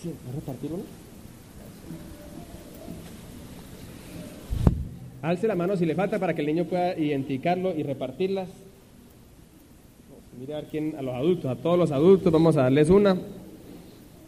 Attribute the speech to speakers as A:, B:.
A: Sí, ¿va a repartir uno? Alce la mano si le falta para que el niño pueda identificarlo y repartirlas. Vamos a mirar a los adultos, a todos los adultos, vamos a darles una.